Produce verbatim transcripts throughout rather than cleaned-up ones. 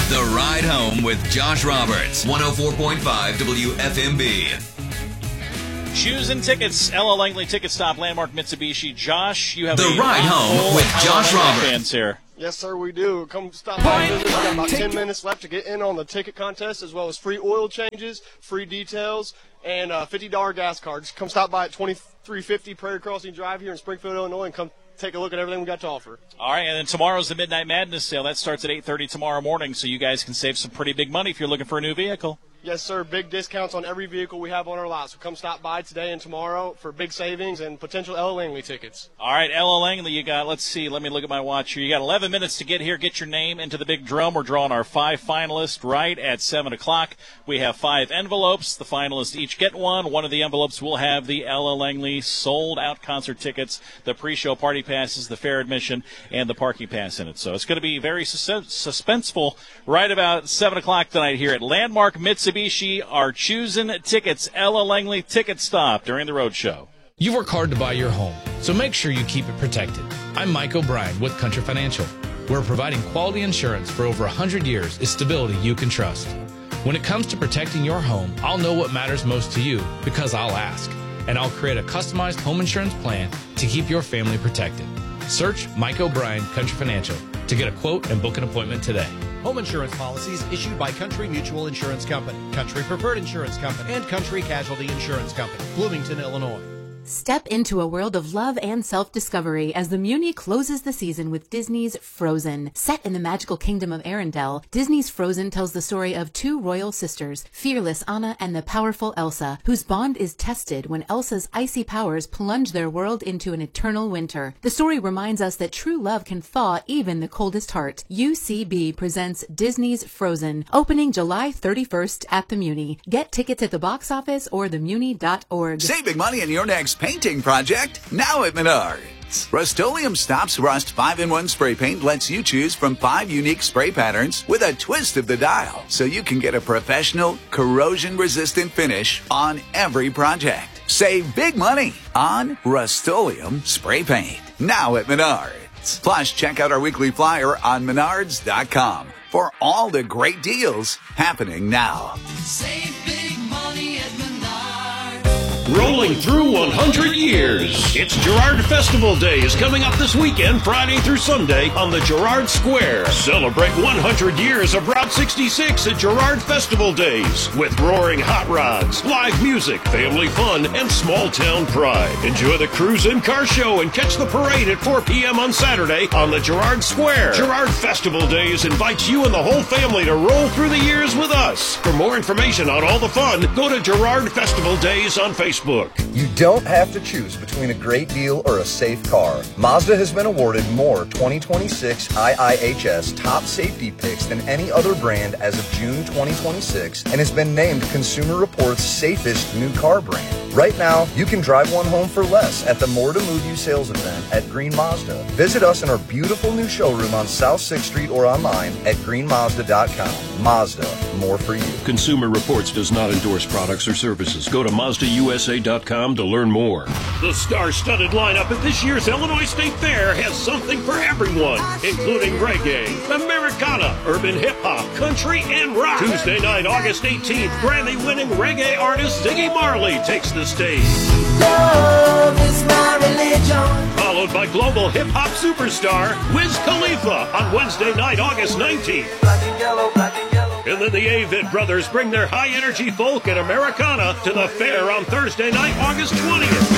The Ride Home with Josh Roberts, one oh four point five W F M B. Shoes and tickets, Ella Langley Ticket Stop, Landmark Mitsubishi. Josh, you have The a Ride Home with Josh Roberts. Fans here. Yes, sir, we do. Come stop by. We've got about ten minutes left to get in on the ticket contest, as well as free oil changes, free details, and uh, fifty dollars gas cards. Come stop by at twenty-three fifty Prairie Crossing Drive here in Springfield, Illinois, and come take a look at everything we got to offer. All right, and then tomorrow's the Midnight Madness sale. That starts at eight thirty tomorrow morning, so you guys can save some pretty big money if you're looking for a new vehicle. Yes, sir. Big discounts on every vehicle we have on our lot. So come stop by today and tomorrow for big savings and potential Ella Langley tickets. All right, Ella Langley, you got, let's see, let me look at my watch here. You got eleven minutes to get here, get your name into the big drum. We're drawing our five finalists right at seven o'clock. We have five envelopes. The finalists each get one. One of the envelopes will have the Ella Langley sold-out concert tickets, the pre-show party passes, the fair admission, and the parking pass in it. So it's going to be very sus- suspenseful right about seven o'clock tonight here at Landmark Mitsubishi. Mitsubishi are choosing tickets. Ella Langley Ticket Stop during the road show. You work hard to buy your home, so make sure you keep it protected. I'm Mike O'Brien with Country Financial. We're providing quality insurance for over one hundred years is stability you can trust. When it comes to protecting your home, I'll know what matters most to you because I'll ask. And I'll create a customized home insurance plan to keep your family protected. Search Mike O'Brien Country Financial to get a quote and book an appointment today. Home insurance policies issued by Country Mutual Insurance Company, Country Preferred Insurance Company, and Country Casualty Insurance Company, Bloomington, Illinois. Step into a world of love and self-discovery as the Muni closes the season with Disney's Frozen. Set in the magical kingdom of Arendelle, Disney's Frozen tells the story of two royal sisters, fearless Anna and the powerful Elsa, whose bond is tested when Elsa's icy powers plunge their world into an eternal winter. The story reminds us that true love can thaw even the coldest heart. U C B presents Disney's Frozen, opening July thirty-first at the Muni. Get tickets at the box office or the muni dot org. Save big money on your next painting project now at Menards. Rust-Oleum Stops Rust five in one spray paint lets you choose from five unique spray patterns with a twist of the dial, so you can get a professional, corrosion-resistant finish on every project. Save big money on Rust-Oleum spray paint now at Menards. Plus, check out our weekly flyer on menards dot com for all the great deals happening now. Save big money at Menards. Rolling through one hundred years. It's Girard Festival Days coming up this weekend, Friday through Sunday on the Girard Square. Celebrate one hundred years of Route sixty-six at Girard Festival Days with roaring hot rods, live music, family fun, and small town pride. Enjoy the cruise and car show and catch the parade at four p.m. on Saturday on the Girard Square. Girard Festival Days invites you and the whole family to roll through the years with us. For more information on all the fun, go to Girard Festival Days on Facebook. You don't have to choose between a great deal or a safe car. Mazda has been awarded more twenty twenty-six I I H S top safety picks than any other brand as of June twenty twenty-six and has been named Consumer Reports' safest new car brand. Right now, you can drive one home for less at the More to Move You sales event at Green Mazda. Visit us in our beautiful new showroom on South sixth Street or online at green mazda dot com. Mazda, more for you. Consumer Reports does not endorse products or services. Go to Mazda U S A dot com to learn more. The star-studded lineup at this year's Illinois State Fair has something for everyone, including reggae, Americana, urban hip-hop, country, and rock. Tuesday night, August eighteenth, Grammy-winning reggae artist Ziggy Marley takes the stage. Love is my religion. Followed by global hip-hop superstar Wiz Khalifa on Wednesday night, August nineteenth. Black and yellow, black and yellow. And then the Avett Brothers bring their high-energy folk and Americana to the fair on Thursday night, August twentieth.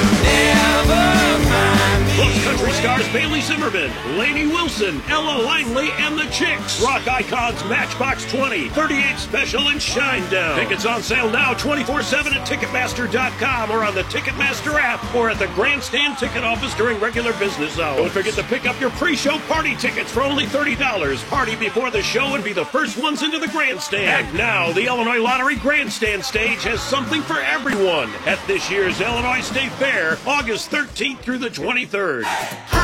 Never mind me. Plus country stars Bailey Zimmerman, Lainey Wilson, Ella Langley, and the Chicks. Rock icons Matchbox twenty, thirty-eight Special, and Shinedown. Tickets on sale now twenty-four seven at Ticketmaster dot com or on the Ticketmaster app or at the Grandstand Ticket Office during regular business hours. Don't forget to pick up your pre-show party tickets for only thirty dollars. Party before the show and be the first ones into the Grandstand. And now, the Illinois Lottery Grandstand stage has something for everyone at this year's Illinois State Fair, August thirteenth through the twenty-third.